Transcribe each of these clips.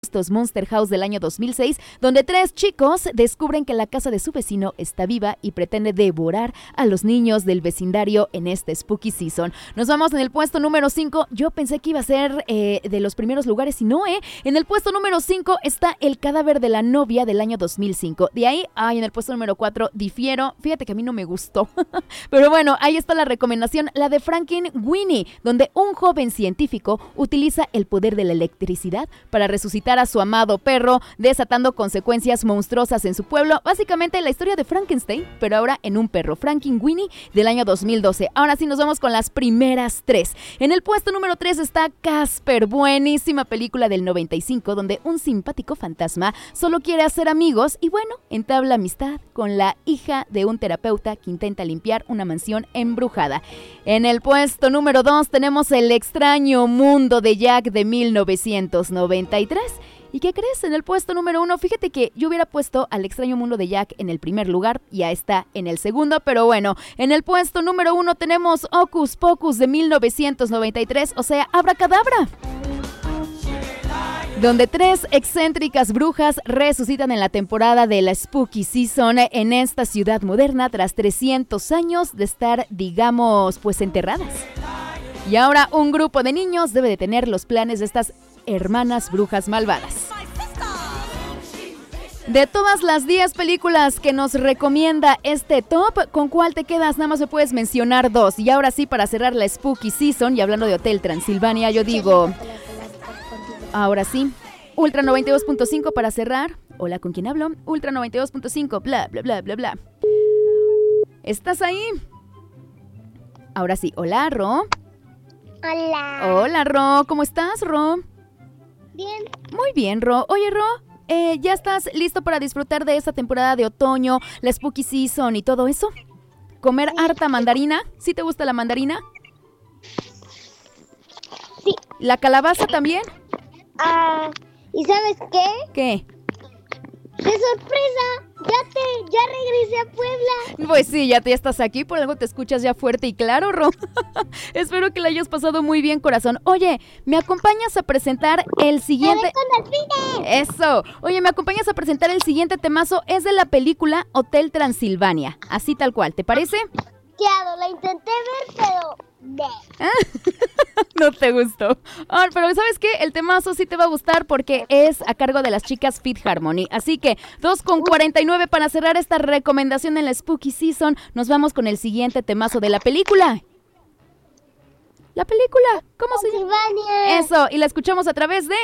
Monster House del año 2006, donde 3 chicos descubren que la casa de su vecino está viva y pretende devorar a los niños del vecindario en este Spooky Season. Nos vamos en el puesto número 5. Yo pensé que iba a ser de los primeros lugares y no, En el puesto número 5 está El cadáver de la novia del año 2005. De ahí, en el puesto número 4 difiero. Fíjate que a mí no me gustó. Pero bueno, ahí está la recomendación, la de Frankenweenie, donde un joven científico utiliza el poder de la electricidad para resucitar a su amado perro, desatando consecuencias monstruosas en su pueblo. Básicamente la historia de Frankenstein, pero ahora en un perro. Frankenweenie del año 2012. Ahora sí nos vamos con las primeras 3. En el puesto número 3 está Casper, buenísima película del 95, donde un simpático fantasma solo quiere hacer amigos y bueno, entabla amistad con la hija de un terapeuta que intenta limpiar una mansión embrujada. En el puesto número 2 tenemos El extraño mundo de Jack de 1993. ¿Y qué crees? En el puesto número 1, fíjate que yo hubiera puesto Al extraño mundo de Jack en el primer lugar, ya está en el segundo, pero bueno, en el puesto número 1 tenemos Hocus Pocus de 1993, o sea, Abracadabra, donde 3 excéntricas brujas resucitan en la temporada de la Spooky Season en esta ciudad moderna tras 300 años de estar, digamos, pues enterradas. Y ahora un grupo de niños debe detener los planes de estas hermanas brujas malvadas. De todas las 10 películas que nos recomienda este top, ¿con cuál te quedas? Nada más me puedes mencionar 2. Y ahora sí, para cerrar la Spooky Season, y hablando de Hotel Transilvania, yo digo... Ahora sí, Ultra 92.5 para cerrar. Hola, ¿con quién hablo? Ultra 92.5, bla, bla, bla, bla, bla. ¿Estás ahí? Ahora sí, hola, Ro. Hola. Hola, Ro. ¿Cómo estás, Ro? Bien. Muy bien, Ro. Oye, Ro, ¿ya estás listo para disfrutar de esta temporada de otoño, la Spooky Season y todo eso? ¿Comer harta mandarina? ¿Sí te gusta la mandarina? Sí. ¿La calabaza también? ¿Y sabes qué? ¿Qué? ¡Qué sorpresa! Ya regresé a Puebla. Pues sí, ya estás aquí, por algo te escuchas ya fuerte y claro, Ro. Espero que la hayas pasado muy bien, corazón. Oye, ¿me acompañas a presentar el siguiente? ¡Con delfines! Eso. Oye, ¿me acompañas a presentar el siguiente temazo? Es de la película Hotel Transilvania. Así tal cual, ¿te parece? La intenté ver, pero... No te gustó. Pero ¿sabes qué? El temazo sí te va a gustar porque es a cargo de las chicas Fit Harmony. Así que 2:49 para cerrar esta recomendación en la Spooky Season. Nos vamos con el siguiente temazo de la película. La película, ¿cómo se llama? Eso, y la escuchamos a través de...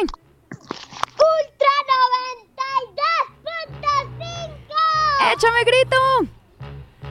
Ultra 92.5. ¡Échame grito!